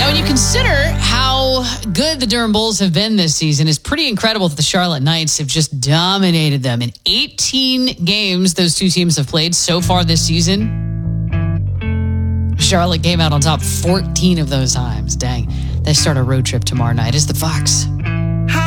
when you consider how good the Durham Bulls have been this season, it's pretty incredible that the Charlotte Knights have just dominated them. In 18 games those two teams have played so far this season, Charlotte came out on top 14 of those times. Dang. They start a road trip tomorrow night as the Fox.